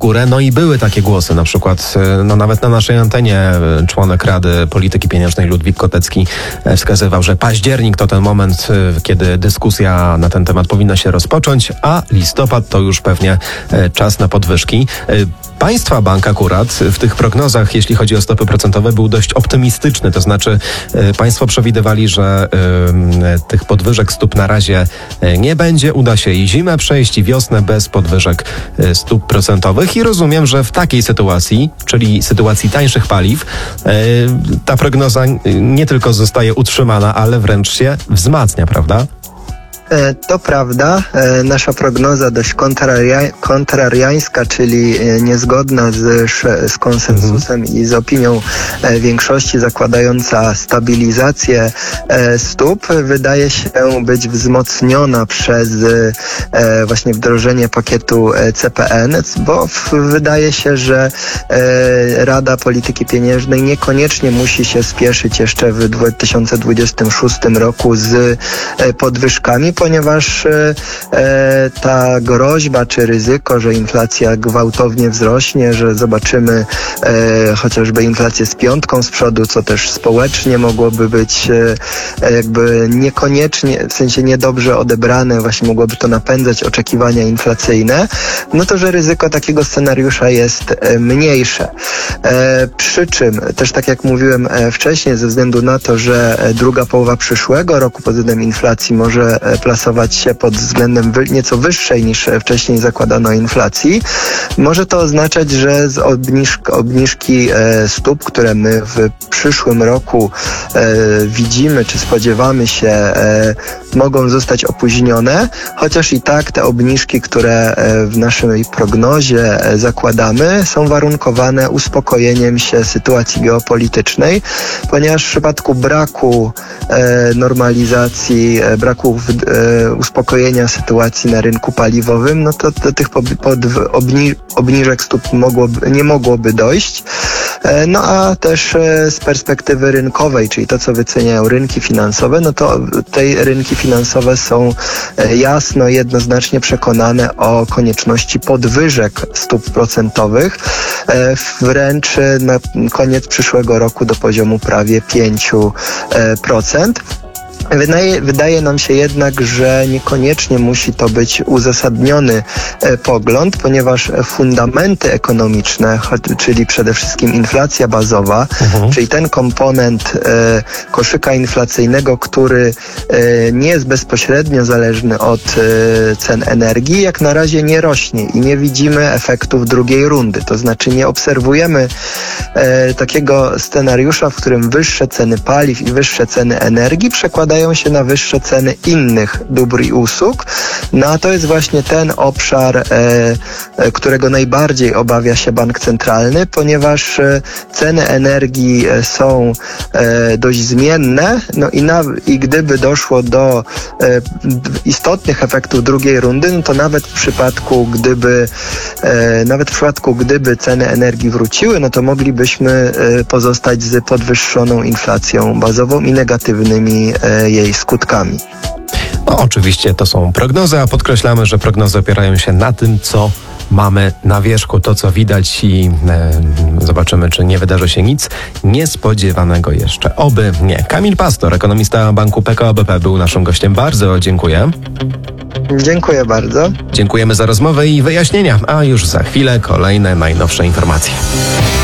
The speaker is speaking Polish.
górę. No i były takie głosy, na przykład nawet na naszej antenie członek Rady Polityki Pieniężnej Ludwik Kotecki wskazywał, że październik to ten moment, kiedy dyskusja na ten temat powinna się rozpocząć, a listopad to już pewnie czas na podwyżki. Państwa bank akurat w tych prognozach, jeśli chodzi o stopy procentowe, był dość optymistyczny. To znaczy państwo przewidywali, że tych podwyżek stóp na razie nie będzie. Uda się i zimę przejść, i wiosnę bez podwyżek stóp procentowych. I rozumiem, że w takiej sytuacji, czyli sytuacji tańszych paliw, ta prognoza nie tylko zostaje utrzymana, ale wręcz się wzmacnia, prawda? To prawda. Nasza prognoza dość kontrariańska, czyli niezgodna z konsensusem i z opinią większości, zakładająca stabilizację stóp, wydaje się być wzmocniona przez właśnie wdrożenie pakietu CPN, bo wydaje się, że Rada Polityki Pieniężnej niekoniecznie musi się spieszyć jeszcze w 2026 roku z podwyżkami, ponieważ ta groźba czy ryzyko, że inflacja gwałtownie wzrośnie, że zobaczymy chociażby inflację z piątką z przodu, co też społecznie mogłoby być jakby niekoniecznie, w sensie niedobrze odebrane, właśnie mogłoby to napędzać oczekiwania inflacyjne, no to, że ryzyko takiego scenariusza jest mniejsze. Przy czym, też tak jak mówiłem wcześniej, ze względu na to, że druga połowa przyszłego roku pod względem inflacji może plasować się pod względem nieco wyższej niż wcześniej zakładano inflacji, może to oznaczać, że z obniżki stóp, które my w przyszłym roku widzimy czy spodziewamy się, mogą zostać opóźnione, chociaż i tak te obniżki, które w naszej prognozie zakładamy, są warunkowane uspokojeniem się sytuacji geopolitycznej, ponieważ w przypadku braku normalizacji, braku uspokojenia sytuacji na rynku paliwowym, no to do tych obniżek stóp nie mogłoby dojść. No a też z perspektywy rynkowej, czyli to, co wyceniają rynki finansowe, no to te rynki finansowe są jasno, jednoznacznie przekonane o konieczności podwyżek stóp procentowych, wręcz na koniec przyszłego roku do poziomu prawie 5%. Wydaje nam się jednak, że niekoniecznie musi to być uzasadniony pogląd, ponieważ fundamenty ekonomiczne, czyli przede wszystkim inflacja bazowa, czyli ten komponent koszyka inflacyjnego, który nie jest bezpośrednio zależny od cen energii, jak na razie nie rośnie i nie widzimy efektów drugiej rundy. To znaczy nie obserwujemy takiego scenariusza, w którym wyższe ceny paliw i wyższe ceny energii przekładają się na wyższe ceny innych dóbr i usług. No a to jest właśnie ten obszar, którego najbardziej obawia się bank centralny, ponieważ ceny energii są dość zmienne, no i gdyby doszło do istotnych efektów drugiej rundy, no to nawet w przypadku, gdyby ceny energii wróciły, no to moglibyśmy pozostać z podwyższoną inflacją bazową i negatywnymi jej skutkami. No oczywiście to są prognozy, a podkreślamy, że prognozy opierają się na tym, co mamy na wierzchu, to co widać i zobaczymy, czy nie wydarzy się nic niespodziewanego jeszcze. Oby nie. Kamil Pastor, ekonomista banku PKO BP, był naszym gościem. Bardzo dziękuję. Dziękuję bardzo. Dziękujemy za rozmowę i wyjaśnienia, a już za chwilę kolejne najnowsze informacje.